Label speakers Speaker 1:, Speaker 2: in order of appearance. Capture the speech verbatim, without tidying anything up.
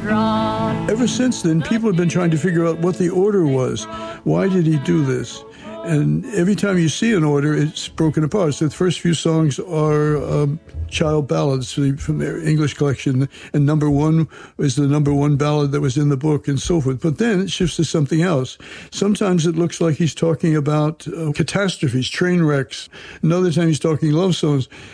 Speaker 1: drawn.
Speaker 2: Ever since then, people have been trying to figure out what the order was. Why did he do this? And every time you see an order, it's broken apart. So the first few songs are um, child ballads from their English collection, and number one is the number one ballad that was in the book, and so forth. But then it shifts to something else. Sometimes it looks like he's talking about uh, catastrophes, train wrecks. Another time he's talking love songs.